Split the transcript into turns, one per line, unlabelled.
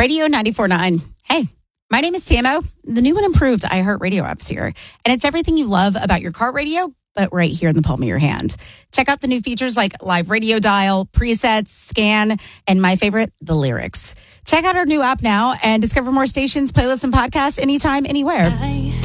Radio 94.9. Hey, my name is Tamo. The new and improved iHeartRadio app's here. And it's everything you love about your car radio, but right here in the palm of your hand. Check out the new features like live radio dial, presets, scan, and my favorite, the lyrics. Check out our new app now and discover more stations, playlists, and podcasts anytime, anywhere.